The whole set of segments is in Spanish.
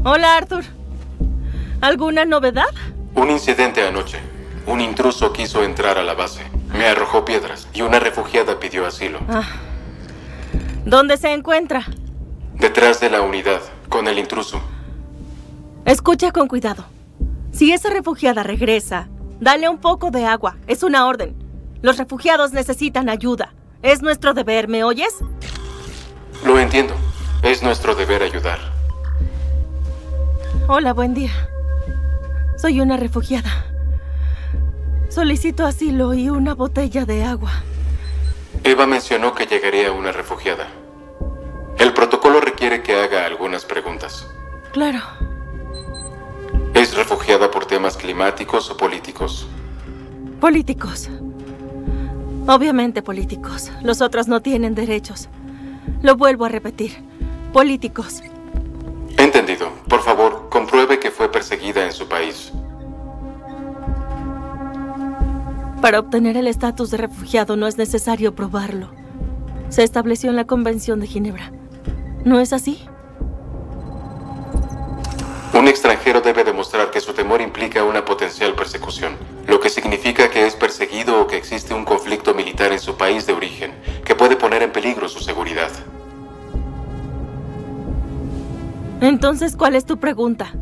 Hola, Arthur. ¿Alguna novedad? Un incidente anoche. Un intruso quiso entrar a la base. Me arrojó piedras y una refugiada pidió asilo. ¿Dónde se encuentra? Detrás de la unidad, con el intruso. Escucha con cuidado. Si esa refugiada regresa, dale un poco de agua. Es una orden. Los refugiados necesitan ayuda. Es nuestro deber, ¿me oyes? Lo entiendo. Es nuestro deber ayudar. Hola, buen día. Soy una refugiada. Solicito asilo y una botella de agua. Eva mencionó que llegaría una refugiada. El protocolo requiere que haga algunas preguntas. Claro. ¿Es refugiada por temas climáticos o políticos? Políticos. Obviamente políticos. Los otros no tienen derechos. Lo vuelvo a repetir. Políticos. Entendido. Por favor, compruebe que fue perseguida en su país. Para obtener el estatus de refugiado no es necesario probarlo. Se estableció en la Convención de Ginebra. ¿No es así? Un extranjero debe demostrar que su temor implica una potencial persecución, lo que significa que es perseguido o que existe un conflicto militar en su país de origen, que puede poner en peligro su seguridad. Entonces, ¿cuál es tu pregunta?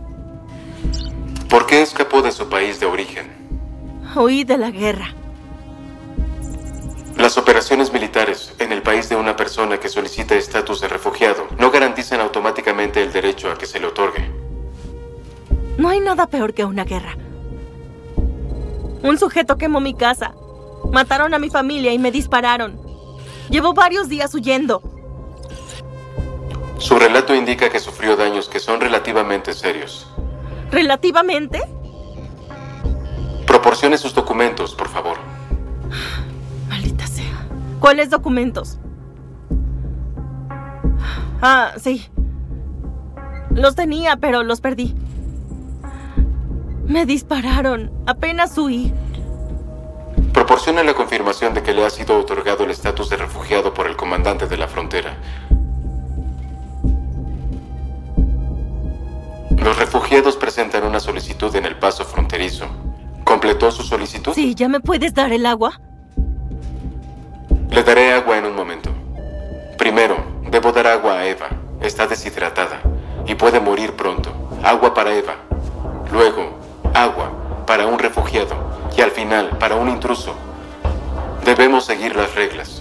¿Por qué escapó de su país de origen? Huí de la guerra. Las operaciones militares en el país de una persona que solicita estatus de refugiado no garantizan automáticamente el derecho a que se le otorgue. No hay nada peor que una guerra. Un sujeto quemó mi casa. Mataron a mi familia y me dispararon. Llevo varios días huyendo. Su relato indica que sufrió daños que son relativamente serios. ¿Relativamente? Proporcione sus documentos, por favor. Maldita sea. ¿Cuáles documentos? Sí. Los tenía, pero los perdí. Me dispararon. Apenas huí. Proporcione la confirmación de que le ha sido otorgado el estatus de refugiado por el comandante de la frontera. Los refugiados presentan una solicitud en el paso fronterizo. ¿Completó su solicitud? Sí, ¿ya me puedes dar el agua? Le daré agua en un momento. Primero, debo dar agua a Eva. Está deshidratada y puede morir pronto. Agua para Eva. Luego, agua para un refugiado. Y al final, para un intruso. Debemos seguir las reglas.